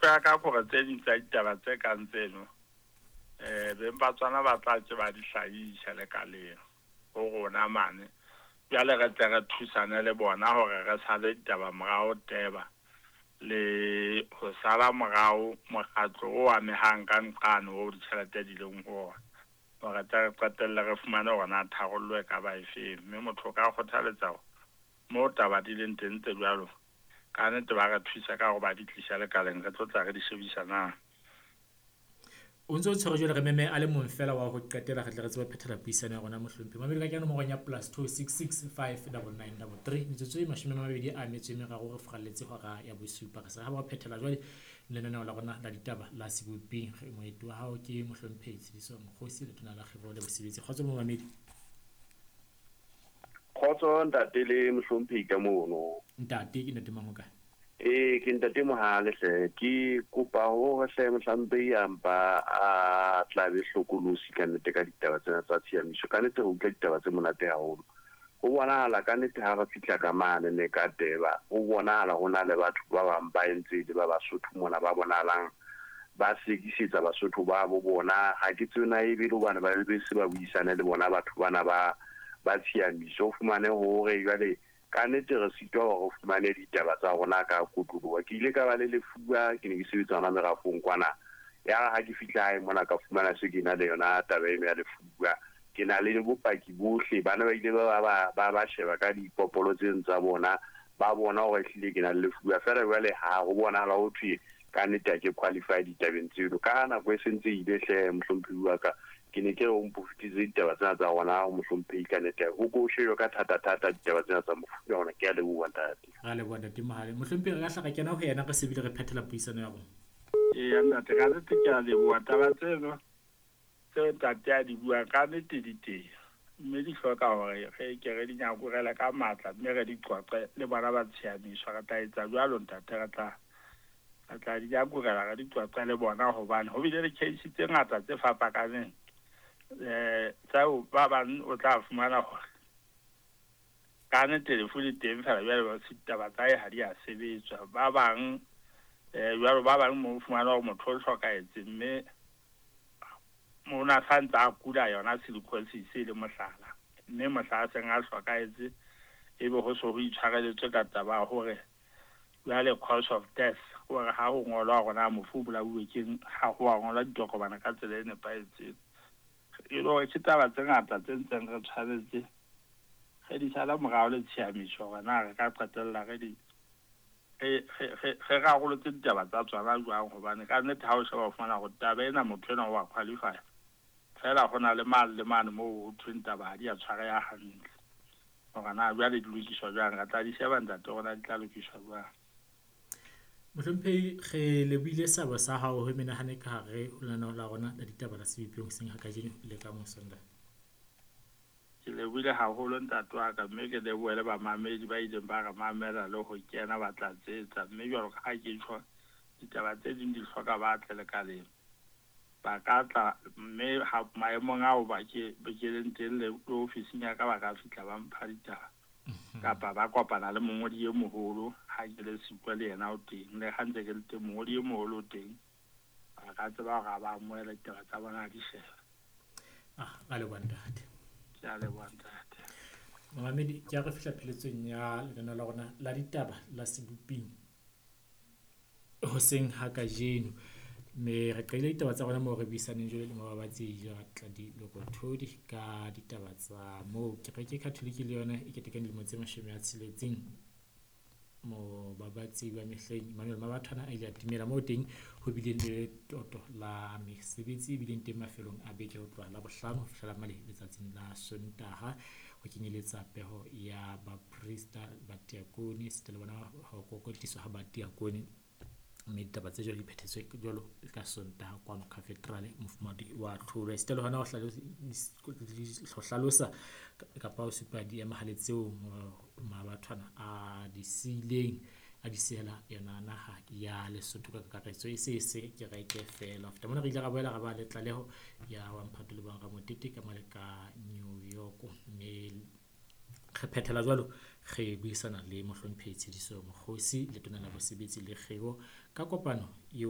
ya ka gore tse ding tsa ditaba tse kang tseno beng ba tswana ba tla tse ba di hlahisha le kaleng go rona mane bjale re tle re thusane le bona gore re sale ditaba morao teba le go sala morao mokgatlo o amehang ka nqane o ditšhelete di leng go ona gore re qetelle re fumane gona tharollo e ka ba efeng mme motho o ka kgothaletsa mo taba di leng teng tse jwalo ka nnete ba re thusa ka go ba di tlisha le kaleng re tlotla re di shebisana o ntse o tshwere jwale re meme a le mong fela wa go qetela re tle re tsebe phethela puisano ya rona mohlomphi mamedi ka kena nomorong ya +2665933 metsotso e 20 a metso e meraro re fokalletse hora ya bosupa re se ga ba phethela jwale lenaneo la rona la ditaba la seboping moeti wa hao ke mohlomphi Tshediso Mokgosi le tona la kgiro le bosebetsi kgotso mo mamedi khotso ntate le mohlomphi ka mono ntate ke ntate mang ho kae ke ntate mohale hle ke kopa ho hle mohlampe yamba a tla be hlokolosi ka nnete ka ditaba tsena tsa tshiamiso ka nnete ho utlwa ditaba tse monate haholo ho bonahala ka nnete ha re fitla ka mane ne ka teba ho bonahala hona le batho ba bang ba entse le ba Basotho mona ba bonahalang ba sekisetsa Basotho ba bo bona ha ke tsena e bile bana ba be se ba buisana le bona batho bana ba tshiamiso o fumane hore jwale ka nnete re sitwa go fumane ditaba tsa rona ka kotloloa ke ile ka ba le lefuwa ke ne ke sebetsana merafong kwana ya ha ke fitla hae mona ka fumana se ke na le yona taba e ya lefuwa ke na le bopaki bohle bana ba ile ba sheba ka dipopolo tse ntsa bona ba bona gore hlile ke na le lefuwa fela jwale ha go bona la ho thwe ka nnete ke qualified ditabeng tseo ka nako e sentse ile hle mohlomphi wa ka ke ne ke o mpofitse ditaba tsena tsa rona o mohlomphehi ka nnete go go sheo ka thata ditaba tsena tsa mofuta ona ke a le bua ntate ga le bona ntate mohale mohlomphehi re ka hlaka kena ho yena re sebile re phethela puisano ya rona ntate ka nnete ke a le bua taba tseno tseo ntate a di bua ka nnete di teng mme di hloka gore ke re di nyakorela ka matla mme re di qoqe le bona ba tshiamiswa re tla etsa jwalo ntate re tla di nyakorela re di qoqe le bona hobane ho bile le case tse ngata tse fapakaneng tsao ba bang o tla fumana gore ka nnete lefu le teng fela jwale ba ditaba tsa ha di a sebetswa ba bang jwalo ba bang mo fumana gore motho o hlokahetse mme mona santsa a kula yona silicosis le mohlala mme mohlala seng a hlokahetse ebe go so go itshwareletswe ka taba hore jwale cause of death gore ha go ngolwa gona mofu bolauwe ke ha go ngolwa ditokobana ka tsela e nepahetseng e lo ke taba tse ngata tse ntseng re tshwanetse ge di sala morao le tshiamiso gona re ka qetella ge ga go le ditaba tsa tswana jwang hobane ka nnete ha o sheba o fumana go taba ena motho ena wa qualify fela gona le mane mo ho thweng taba di a tshwareha hantle gore na jwale di lokiswa jwang re tla di sheba ntate gona di tla lokiswa jwang mohlomphehi ge le buile sabo sa hao ho menahane ka gare ho lenaneo la rona la ditaba la seboping seng ha ka jeno le ka mosonda ke le buile haholo ntate wa ka mme ke le buele ba mamedi ba ileng ba re mamela le go kena ba tla tsetsa mme jwalo ka ke tshwa ditaba tse ding di hloka ba tle le kaleng ba ka tla mme ha maemong ao ba ke bekeleng teng le ofising ya ka ba ka fitla ba mpha ditaba kapa ba kopana le mongodi e moholo ha ke le sitwa le yena o teng le ha ntse ke le teng mongodi e moholo teng ba ka tseba ga ba amoela ditaba tsa bona di sheba ga le bontate ya le bontate mamedi ke a re fihla pheletsong ya lenaneo la rona la ditaba la seboping hoseng ha ka jeno mme re qile ditaba tsa rona moo re buisaneng jwale le mababatsi ja tla di lokothodi ka ditaba tsa moo kereke Catholic le yona e ketekang dilemo tse 60 mo babatsi ba mehleng Emmanuel Mabathwana a ile a timela moo teng ho bile le toto la mesebetsi bileng teng mafelong a beke ho tloha la bohlano ho fihlela male letsatsing la Sontaha ho kenyeletsa peho ya baprista ba diakoni se le bona ho kokotiswa ha ba diakoni mme ditaba tse jwalo di phethetswe jwalo ka Sontaha kwano cathedral mofumadi wa Thula se le hona ho hlalosa kapa ho supa di emahale tseo Mabathwana a di sileng a di sehela yona naha ya Lesotho ka kakaretso e se kereke fela feta mona re ile ra boela ga ba le tlaleho ya wa Mphato le bang Ramotete ka maleka New York mme re phethela jwalo ge buisana le mohlomphehi Tshediso Mokgosi le tona la bosebetsi le kgeo ka kopano